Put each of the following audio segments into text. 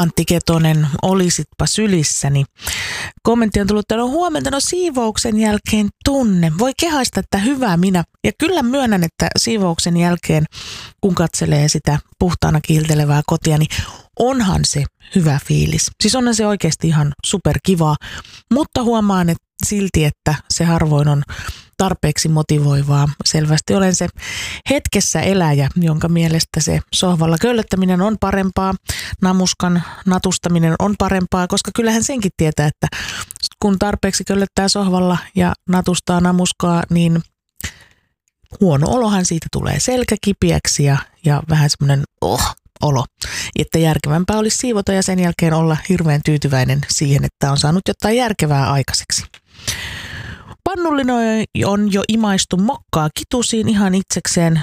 Antti Ketonen, olisitpa sylissäni. Kommentti on tullut, että huomenta, siivouksen jälkeen tunne. Voi kehaista, että hyvä minä. Ja kyllä myönnän, että siivouksen jälkeen, kun katselee sitä puhtaana kiiltelevää kotia, niin onhan se hyvä fiilis. Siis onhan se oikeasti ihan superkivaa, mutta huomaan että silti, että se harvoin on tarpeeksi motivoivaa. Selvästi olen se hetkessä eläjä, jonka mielestä se sohvalla köllöttäminen on parempaa, namuskan natustaminen on parempaa, koska kyllähän senkin tietää, että kun tarpeeksi köllöttää sohvalla ja natustaa namuskaa, niin huono olohan siitä tulee selkäkipiäksi ja vähän semmoinen olo. Että järkevämpää olisi siivota ja sen jälkeen olla hirveän tyytyväinen siihen, että on saanut jotain järkevää aikaiseksi. Pannullinen on jo imaistu mokkaa kitusiin ihan itsekseen.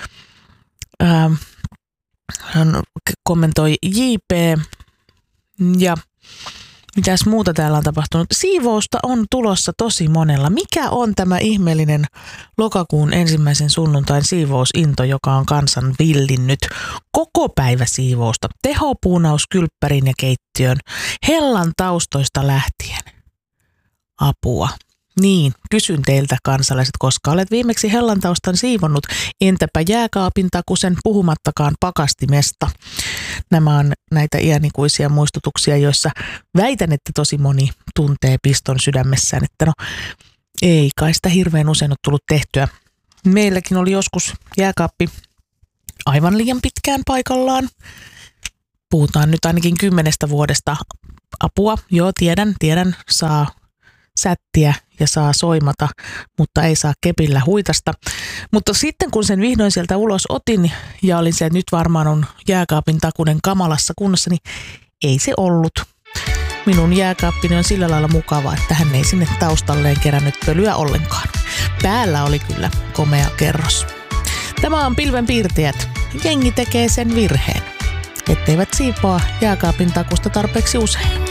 Hän kommentoi JP ja mitäs muuta täällä on tapahtunut. Siivousta on tulossa tosi monella. Mikä on tämä ihmeellinen lokakuun 1. sunnuntain siivousinto, joka on kansan villinnyt? Koko päivä siivousta. Tehopuunaus kylppärin ja keittiön. Hellan taustoista lähtien. Apua. Niin, kysyn teiltä kansalaiset, koska olet viimeksi hellantaustan siivonnut. Entäpä jääkaapin takusen, puhumattakaan pakastimesta. Nämä on näitä iänikuisia muistutuksia, joissa väitän, että tosi moni tuntee piston sydämessään, että ei kai sitä hirveän usein ole tullut tehtyä. Meilläkin oli joskus jääkaappi aivan liian pitkään paikallaan. Puhutaan nyt ainakin 10 vuodesta. Apua, joo tiedän, saa sättiä ja saa soimata, mutta ei saa kepillä huitasta. Mutta sitten kun sen vihdoin sieltä ulos otin ja olin se, että nyt varmaan on jääkaapin takunen kamalassa kunnossa, niin ei se ollut. Minun jääkaappini on sillä lailla mukava, että hän ei sinne taustalleen kerännyt pölyä ollenkaan. Päällä oli kyllä komea kerros. Tämä on Pilvenpiirtäjät. Jengi tekee sen virheen, etteivät siipoa jääkaapin takusta tarpeeksi usein.